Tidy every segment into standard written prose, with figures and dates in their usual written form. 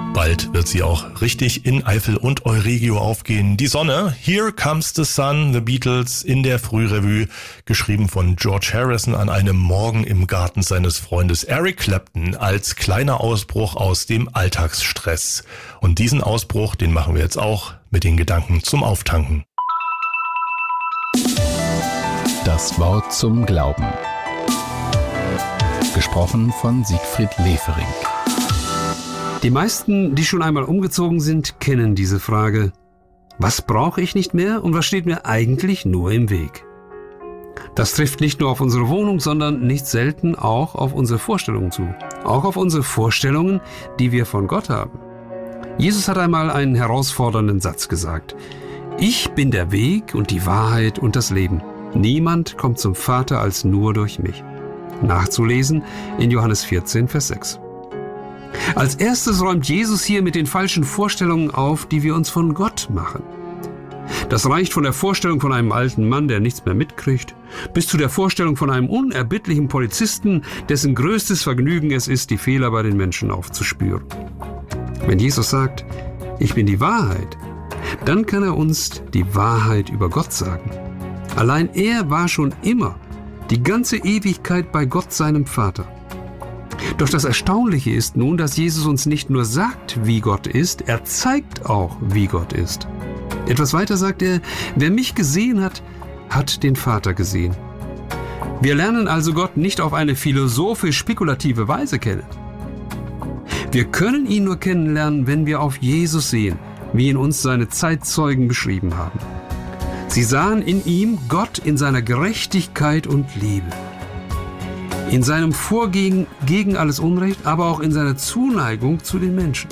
Bald wird sie auch richtig in Eifel und Euregio aufgehen. Die Sonne, Here Comes the Sun, The Beatles in der Frührevue, geschrieben von George Harrison an einem Morgen im Garten seines Freundes Eric Clapton als kleiner Ausbruch aus dem Alltagsstress. Und diesen Ausbruch, den machen wir jetzt auch mit den Gedanken zum Auftanken. Das Wort zum Glauben. Gesprochen von Siegfried Lefering. Die meisten, die schon einmal umgezogen sind, kennen diese Frage. Was brauche ich nicht mehr und was steht mir eigentlich nur im Weg? Das trifft nicht nur auf unsere Wohnung, sondern nicht selten auch auf unsere Vorstellungen zu. Auch auf unsere Vorstellungen, die wir von Gott haben. Jesus hat einmal einen herausfordernden Satz gesagt. Ich bin der Weg und die Wahrheit und das Leben. Niemand kommt zum Vater als nur durch mich. Nachzulesen in Johannes 14, Vers 6. Als erstes räumt Jesus hier mit den falschen Vorstellungen auf, die wir uns von Gott machen. Das reicht von der Vorstellung von einem alten Mann, der nichts mehr mitkriegt, bis zu der Vorstellung von einem unerbittlichen Polizisten, dessen größtes Vergnügen es ist, die Fehler bei den Menschen aufzuspüren. Wenn Jesus sagt, ich bin die Wahrheit, dann kann er uns die Wahrheit über Gott sagen. Allein er war schon immer die ganze Ewigkeit bei Gott, seinem Vater. Doch das Erstaunliche ist nun, dass Jesus uns nicht nur sagt, wie Gott ist, er zeigt auch, wie Gott ist. Etwas weiter sagt er, wer mich gesehen hat, hat den Vater gesehen. Wir lernen also Gott nicht auf eine philosophisch-spekulative Weise kennen. Wir können ihn nur kennenlernen, wenn wir auf Jesus sehen, wie ihn uns seine Zeitzeugen beschrieben haben. Sie sahen in ihm Gott in seiner Gerechtigkeit und Liebe. In seinem Vorgehen gegen alles Unrecht, aber auch in seiner Zuneigung zu den Menschen.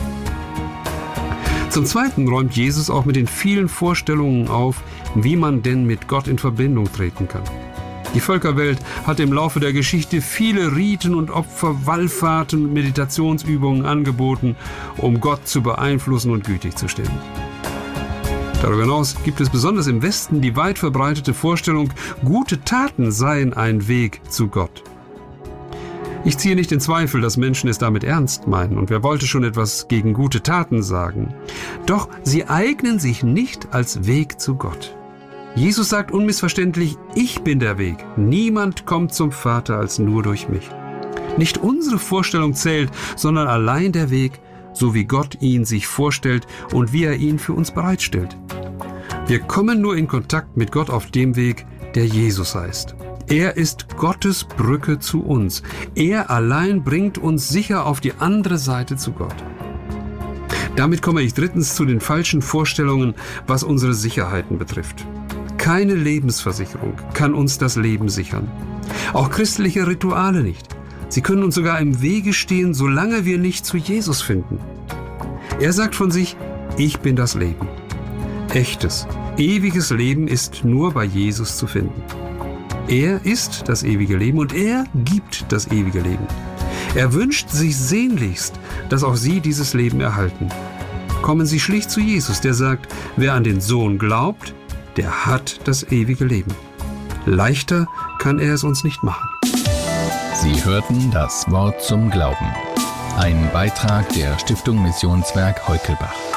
Zum Zweiten räumt Jesus auch mit den vielen Vorstellungen auf, wie man denn mit Gott in Verbindung treten kann. Die Völkerwelt hat im Laufe der Geschichte viele Riten und Opfer, Wallfahrten und Meditationsübungen angeboten, um Gott zu beeinflussen und gütig zu stimmen. Darüber hinaus gibt es besonders im Westen die weit verbreitete Vorstellung, gute Taten seien ein Weg zu Gott. Ich ziehe nicht in Zweifel, dass Menschen es damit ernst meinen und wer wollte schon etwas gegen gute Taten sagen. Doch sie eignen sich nicht als Weg zu Gott. Jesus sagt unmissverständlich, ich bin der Weg. Niemand kommt zum Vater als nur durch mich. Nicht unsere Vorstellung zählt, sondern allein der Weg, so wie Gott ihn sich vorstellt und wie er ihn für uns bereitstellt. Wir kommen nur in Kontakt mit Gott auf dem Weg, der Jesus heißt. Er ist Gottes Brücke zu uns. Er allein bringt uns sicher auf die andere Seite zu Gott. Damit komme ich drittens zu den falschen Vorstellungen, was unsere Sicherheiten betrifft. Keine Lebensversicherung kann uns das Leben sichern. Auch christliche Rituale nicht. Sie können uns sogar im Wege stehen, solange wir nicht zu Jesus finden. Er sagt von sich, ich bin das Leben. Echtes, ewiges Leben ist nur bei Jesus zu finden. Er ist das ewige Leben und er gibt das ewige Leben. Er wünscht sich sehnlichst, dass auch Sie dieses Leben erhalten. Kommen Sie schlicht zu Jesus, der sagt, wer an den Sohn glaubt, der hat das ewige Leben. Leichter kann er es uns nicht machen. Sie hörten das Wort zum Glauben. Ein Beitrag der Stiftung Missionswerk Heukelbach.